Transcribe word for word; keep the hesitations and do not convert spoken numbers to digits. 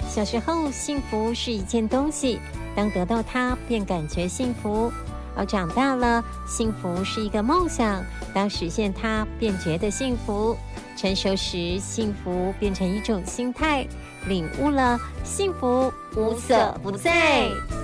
小时候，幸福是一件东西，当得到它，便感觉幸福；而长大了，幸福是一个梦想，当实现它，便觉得幸福。成熟时，幸福变成一种心态，领悟了幸福无所不在。